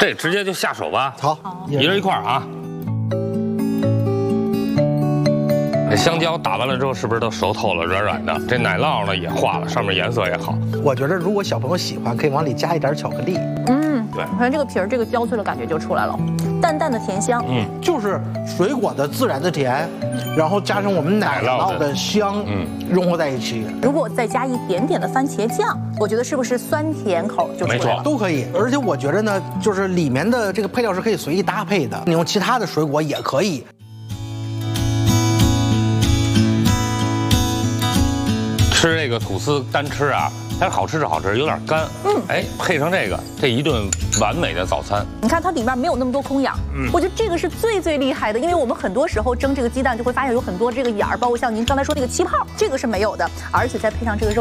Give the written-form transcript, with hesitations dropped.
这直接就下手吧。 好， 一人一块啊。这香蕉打完了之后，是不是都熟透了，软软的？这奶酪呢也化了，上面颜色也好。 我觉得如果小朋友喜欢，可以往里加一点巧克力。 对， 你看这个皮儿，这个焦脆的感觉就出来了，淡淡的甜香。 就是水果的自然的甜，然后加上我们奶酪的香，融合在一起。 如果再加一点点的番茄酱，我觉得是不是酸甜口就出来了？ 没错， 都可以。而且我觉得呢，就是里面的这个配料是可以随意搭配的，你用其他的水果也可以。 吃这个吐司单吃啊，但是好吃是好吃，有点干。哎，配上这个，这一顿完美的早餐。 你看它里面没有那么多空眼，我觉得这个是最厉害的，因为我们很多时候蒸这个鸡蛋就会发现有很多这个眼儿，包括像您刚才说那个气泡，这个是没有的，而且再配上这个肉。